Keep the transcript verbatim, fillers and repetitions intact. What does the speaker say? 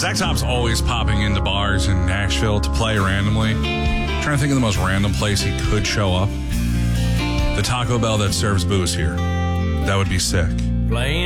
Zach Top's always popping into bars in Nashville to play randomly. I'm trying to think of the most random place he could show up. The Taco Bell that serves booze here. That would be sick. Playing